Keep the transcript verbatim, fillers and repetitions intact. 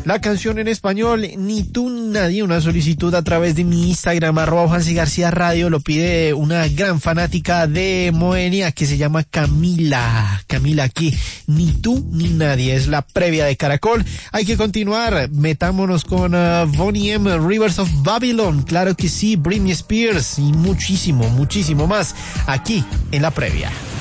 La canción en español, Ni tú ni nadie, una solicitud a través de mi Instagram, arroba Juan C. García Radio, lo pide una gran fanática de Moenia que se llama Camila. Camila, aquí, Ni tú ni nadie, es la previa de Caracol. Hay que continuar, metámonos con uh, Boney M, Rivers of Babylon, claro que sí, Britney Spears y muchísimo, muchísimo más, aquí en la previa.